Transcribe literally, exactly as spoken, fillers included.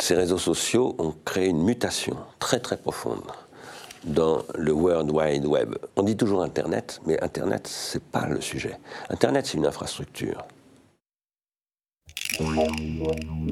ces réseaux sociaux ont créé une mutation très très profonde dans le World Wide Web. On dit toujours Internet, mais Internet, c'est pas le sujet. Internet, c'est une infrastructure.